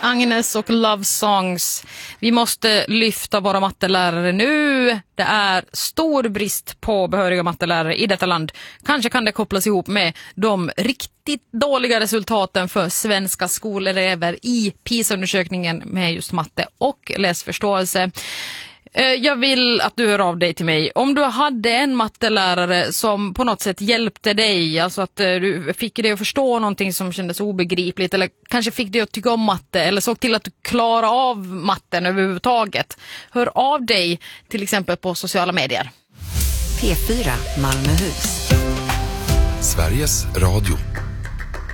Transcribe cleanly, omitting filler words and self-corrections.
Agnes och Love Songs. Vi måste lyfta våra mattelärare nu. Det är stor brist på behöriga mattelärare i detta land. Kanske kan det kopplas ihop med de riktigt dåliga resultaten för svenska skolelever i PISA-undersökningen med just matte och läsförståelse. Jag vill att du hör av dig till mig. Om du hade en mattelärare som på något sätt hjälpte dig, alltså att du fick dig att förstå någonting som kändes obegripligt, eller kanske fick dig att tycka om matte, eller såg till att du klarade av matten överhuvudtaget. Hör av dig till exempel på sociala medier. P4 Malmöhus. Sveriges Radio.